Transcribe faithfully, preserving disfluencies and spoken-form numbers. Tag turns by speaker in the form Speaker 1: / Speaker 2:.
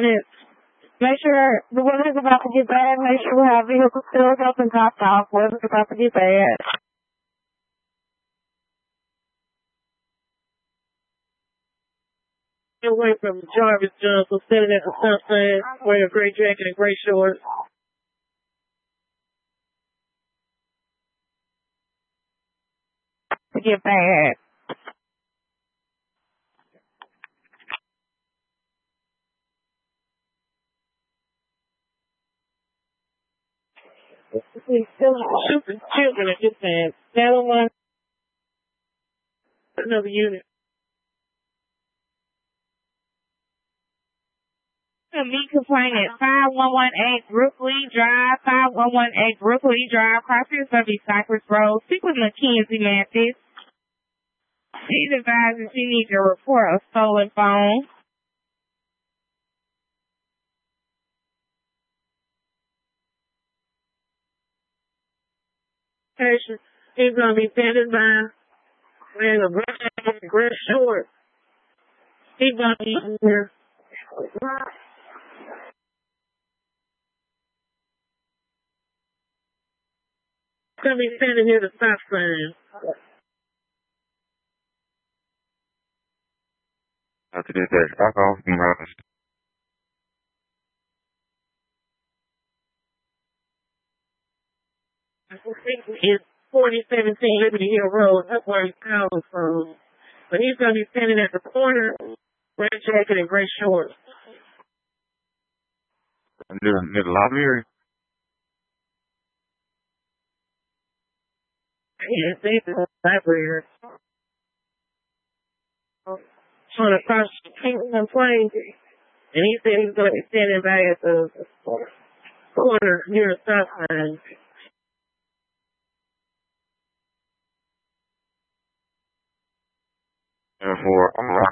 Speaker 1: it. Make sure the weather's about to get bad. Make sure we have vehicles filled up and topped off. Weather's about to get bad.
Speaker 2: Away from Jarvis Johnson, standing at the stop sign, wearing a gray jacket and gray shorts.
Speaker 1: To get bad.
Speaker 2: He's still shooting children at this time. Now one, another unit.
Speaker 1: A me complaint at five one one eight Brooklyn Drive, five one one eight Brooklyn Drive, Crossfield Service, Cypress Road. Speak with Mackenzie Mathis. She's advising she needs to report a stolen phone.
Speaker 2: Patient, he's going to be standing by wearing a gray jacket and gray shorts. He's going to be here. Gonna be standing near the stop sign.
Speaker 3: After this, that back off and rise.
Speaker 2: It's forty seventeen Liberty Hill Road. That's where he's coming from. But he's gonna be standing at the corner, gray jacket and gray shorts.
Speaker 3: Near, near the lobby area.
Speaker 2: Yeah, they the library. Trying to cross the Kingston Plains. And he said he's going to be standing by at the corner near the stop sign.
Speaker 3: And for, I'm right.